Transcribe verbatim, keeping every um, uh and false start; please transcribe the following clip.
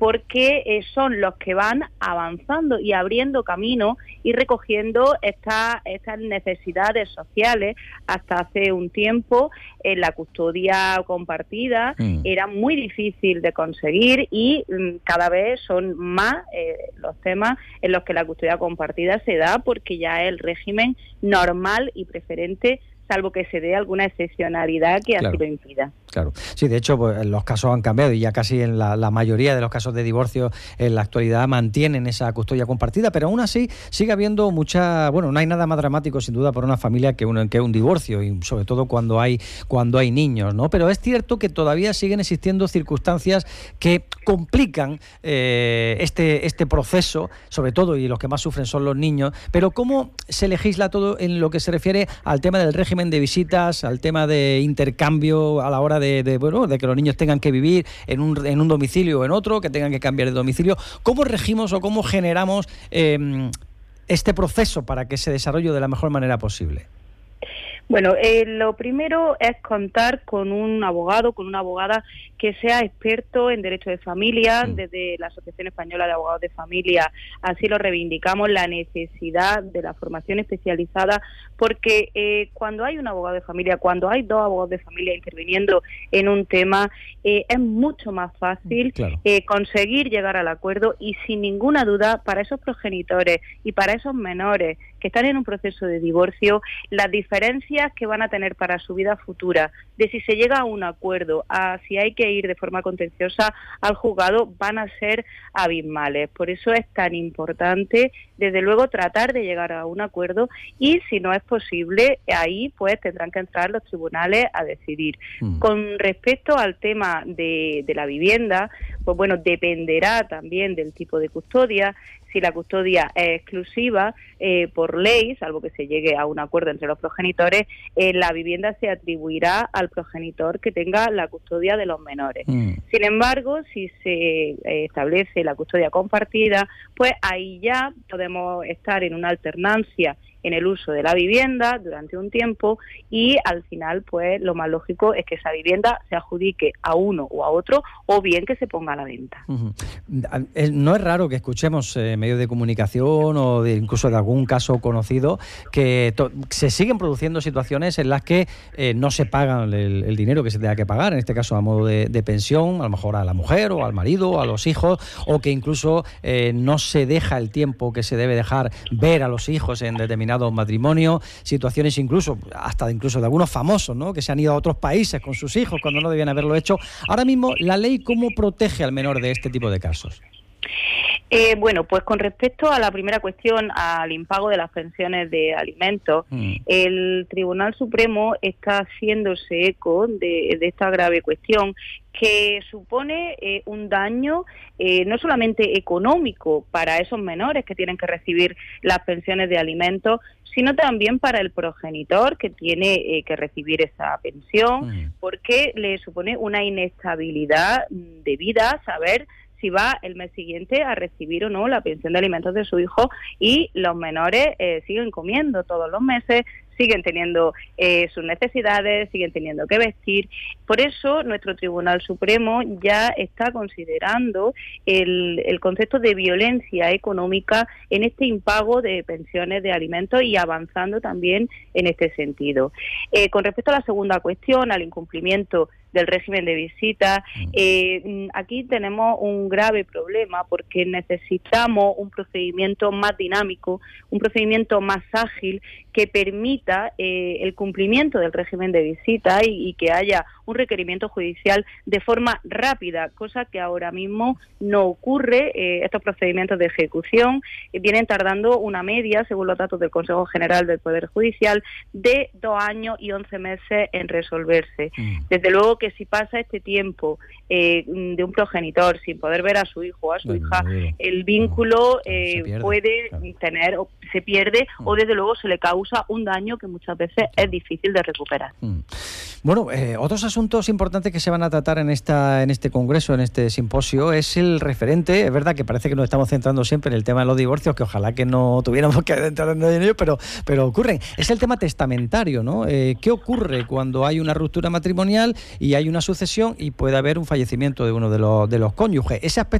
porque eh, son los que van avanzando y abriendo camino y recogiendo estas estas necesidades sociales. Hasta hace un tiempo eh, la custodia compartida mm. era muy difícil de conseguir y mm, cada vez son más eh, los temas en los que la custodia compartida se da, porque ya es el régimen normal y preferente, salvo que se dé alguna excepcionalidad que claro, así lo impida. Claro, sí, de hecho, pues, los casos han cambiado y ya casi en la, la mayoría de los casos de divorcio en la actualidad mantienen esa custodia compartida, pero aún así sigue habiendo mucha, bueno, no hay nada más dramático sin duda para una familia que un, que un divorcio, y sobre todo cuando hay cuando hay niños, ¿no? Pero es cierto que todavía siguen existiendo circunstancias que complican eh, este, este proceso, sobre todo, y los que más sufren son los niños. Pero ¿cómo se legisla todo en lo que se refiere al tema del régimen de visitas, al tema de intercambio a la hora de, de bueno, de que los niños tengan que vivir en un, en un domicilio o en otro, que tengan que cambiar de domicilio? ¿Cómo regimos o cómo generamos eh, este proceso para que se desarrolle de la mejor manera posible? Bueno, eh, lo primero es contar con un abogado, con una abogada que sea experto en derecho de familia. Mm. Desde la Asociación Española de Abogados de Familia así lo reivindicamos, la necesidad de la formación especializada, porque eh, cuando hay un abogado de familia, cuando hay dos abogados de familia interviniendo en un tema, eh, es mucho más fácil claro. eh, conseguir llegar al acuerdo, y sin ninguna duda para esos progenitores y para esos menores que están en un proceso de divorcio, las diferencias que van a tener para su vida futura, de si se llega a un acuerdo, a si hay que ir de forma contenciosa al juzgado, van a ser abismales. Por eso es tan importante, desde luego, tratar de llegar a un acuerdo, y si no es posible, ahí pues tendrán que entrar los tribunales a decidir. Mm. Con respecto al tema de, de la vivienda, pues bueno, dependerá también del tipo de custodia. Si la custodia es exclusiva, eh, por ley, salvo que se llegue a un acuerdo entre los progenitores, eh, la vivienda se atribuirá al progenitor que tenga la custodia de los menores. Mm. Sin embargo, si se eh, establece la custodia compartida, pues ahí ya podemos estar en una alternancia en el uso de la vivienda durante un tiempo, y al final pues lo más lógico es que esa vivienda se adjudique a uno o a otro, o bien que se ponga a la venta. Uh-huh. No es raro que escuchemos en eh, medios de comunicación o de, incluso de algún caso conocido que to- se siguen produciendo situaciones en las que eh, no se paga el, el dinero que se tenga que pagar, en este caso a modo de, de pensión, a lo mejor a la mujer o al marido o a los hijos, o que incluso eh, no se deja el tiempo que se debe dejar ver a los hijos en determinados matrimonio, situaciones incluso, hasta incluso de algunos famosos, ¿no?, que se han ido a otros países con sus hijos cuando no debían haberlo hecho. Ahora mismo, ¿la ley cómo protege al menor de este tipo de casos? Eh, bueno, pues con respecto a la primera cuestión, al impago de las pensiones de alimentos, mm. el Tribunal Supremo está haciéndose eco de, de esta grave cuestión, que supone eh, un daño eh, no solamente económico para esos menores que tienen que recibir las pensiones de alimentos, sino también para el progenitor que tiene eh, que recibir esa pensión, mm. porque le supone una inestabilidad de vida saber si va el mes siguiente a recibir o no la pensión de alimentos de su hijo, y los menores eh, siguen comiendo todos los meses, siguen teniendo eh, sus necesidades, siguen teniendo que vestir. Por eso nuestro Tribunal Supremo ya está considerando el, el concepto de violencia económica en este impago de pensiones de alimentos y avanzando también en este sentido. Eh, con respecto a la segunda cuestión, al incumplimiento del régimen de visita, eh, aquí tenemos un grave problema porque necesitamos un procedimiento más dinámico, un procedimiento más ágil que permita eh, el cumplimiento del régimen de visita y, y que haya un requerimiento judicial de forma rápida, cosa que ahora mismo no ocurre. Eh, estos procedimientos de ejecución eh, vienen tardando una media, según los datos del Consejo General del Poder Judicial, de dos años y once meses en resolverse. Mm. Desde luego que si pasa este tiempo eh, de un progenitor sin poder ver a su hijo o a su bueno, hija, bueno, el vínculo no, eh, pierde, puede claro. tener, o se pierde, mm. o desde luego se le causa un daño que muchas veces es difícil de recuperar. Mm. Bueno, eh, otros asuntos importantes que se van a tratar en esta en este congreso, en este simposio, es el referente. Es verdad que parece que nos estamos centrando siempre en el tema de los divorcios, que ojalá que no tuviéramos que adentrarnos en ello, pero, pero ocurren. Es el tema testamentario, ¿no? Eh, ¿Qué ocurre cuando hay una ruptura matrimonial y hay una sucesión y puede haber un fallecimiento de uno de los, de los cónyuges? Ese aspecto